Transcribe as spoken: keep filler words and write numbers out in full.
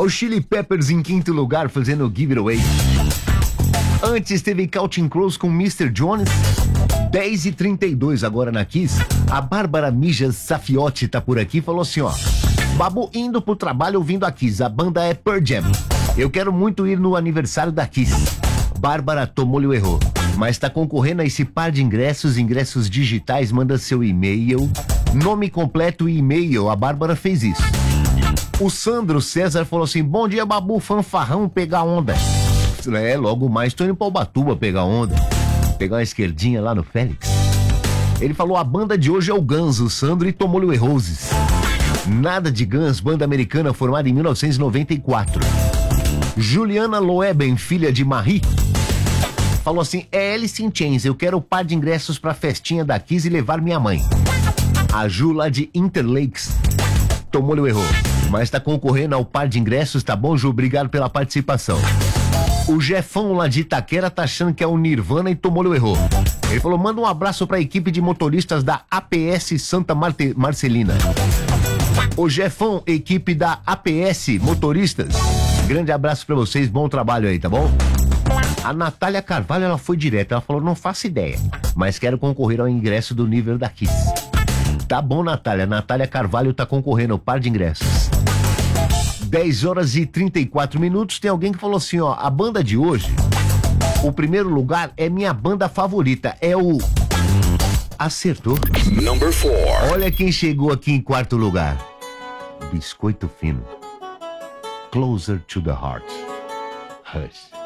Ó, o Chili Peppers em quinto lugar, fazendo o Give It Away. Antes teve Counting Crows com mister Jones. dez e trinta e dois agora na Kiss. A Bárbara Mijas Safiotti tá por aqui e falou assim, ó: Babu, indo pro trabalho ouvindo a Kiss, a banda é Pearl Jam. Eu quero muito ir no aniversário da Kiss. Bárbara tomou-lhe o erro, mas tá concorrendo a esse par de ingressos, ingressos digitais. Manda seu e-mail, nome completo e e-mail. A Bárbara fez isso. O Sandro César falou assim: bom dia, Babu, fanfarrão, pegar onda. É, logo mais tô indo pra Ubatuba pegar onda, pegar uma esquerdinha lá no Félix. Ele falou: a banda de hoje é o Guns, o Sandro, e tomou-lhe o erroses. Nada de Guns, banda americana formada em mil novecentos e noventa e quatro. Juliana Loeben, filha de Marie, falou assim: é Alice in Chains, eu quero o par de ingressos pra festinha da Kiss e levar minha mãe. A Ju lá de Interlakes tomou-lhe o erro, mas tá concorrendo ao par de ingressos, tá bom, Ju? Obrigado pela participação. O Jefão lá de Itaquera tá achando que é o Nirvana e tomou-lhe o erro. Ele falou: manda um abraço pra equipe de motoristas da A P S Santa Marte- Marcelina. O Jefão, equipe da A P S Motoristas, grande abraço pra vocês, bom trabalho aí, tá bom? A Natália Carvalho, ela foi direto, ela falou: não faço ideia, mas quero concorrer ao ingresso do nível da Kiss. Tá bom, Natália, Natália Carvalho tá concorrendo ao par de ingressos. dez horas e trinta e quatro minutos, tem alguém que falou assim, ó: a banda de hoje, o primeiro lugar é minha banda favorita, é o... Acertou. Number four. Olha quem chegou aqui em quarto lugar. Biscoito Fino. Closer to the Heart. Hush.